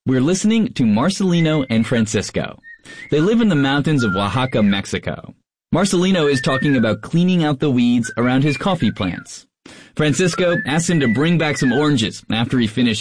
We're listening to Marcelino and Francisco. They live in the mountains of Oaxaca, Mexico. Marcelino is talking about cleaning out the weeds around his coffee plants. Francisco asks him to bring back some oranges after he finishes.